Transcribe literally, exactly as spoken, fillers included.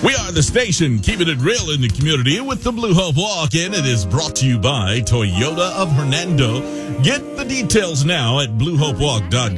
We are the station keeping it real in the community with the Blue Hope Walk, and it is brought to you by Toyota of Hernando. Get the details now at blue hope walk dot com.